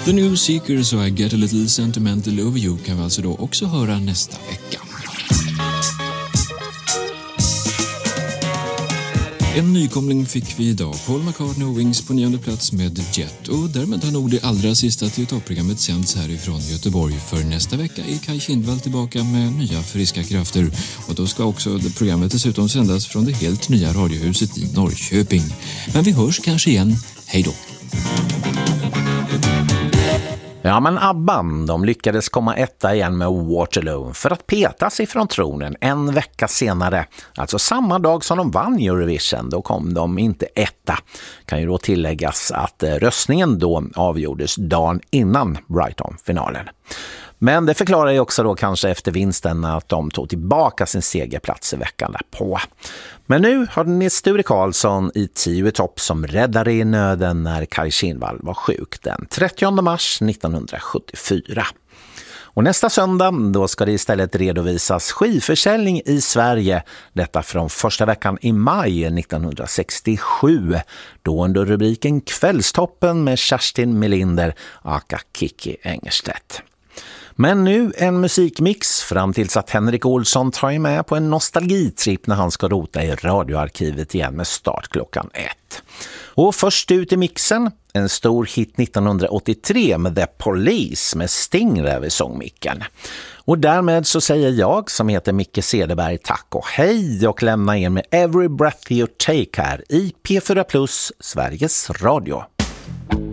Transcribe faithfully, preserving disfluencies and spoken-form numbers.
The New Seekers och I Get a Little Sentimental Over You kan vi alltså då också höra nästa vecka. En nykomling fick vi idag. Paul McCartney och Wings på nionde plats med Jet. Och därmed har nog det allra sista till toppprogrammet sänds härifrån Göteborg. För nästa vecka är Kaj Kindvall tillbaka med nya friska krafter. Och då ska också programmet dessutom sändas från det helt nya radiohuset i Norrköping. Men vi hörs kanske igen. Hej då! Ja, men ABBA, de lyckades komma etta igen med Waterloo för att peta sig från tronen en vecka senare. Alltså samma dag som de vann Eurovision, då kom de inte etta. Kan ju då tilläggas att röstningen då avgjordes dagen innan Brighton-finalen. Men det förklarar ju också då kanske efter vinsten att de tog tillbaka sin segerplats i veckan därpå. Men nu har ni Sture Karlsson i tio i topp som räddare i nöden när Kaj Kindvall var sjuk den trettionde mars nittonhundrasjuttiofyra. Och nästa söndag då ska det istället redovisas skivförsäljning i Sverige. Detta från första veckan i maj nittonhundrasextiosju. Då under rubriken Kvällstoppen med Kerstin Melinder aka Kiki Engerstedt. Men nu en musikmix fram tills att Henrik Olsson tar med på en nostalgitripp när han ska rota i radioarkivet igen med start klockan ett. Och först ut i mixen, en stor hit nittonhundraåttiotre med The Police med Sting vid sångmicken. Och därmed så säger jag som heter Micke Cederberg tack och hej och lämnar er med Every Breath You Take här i P fyra Plus, Sveriges Radio.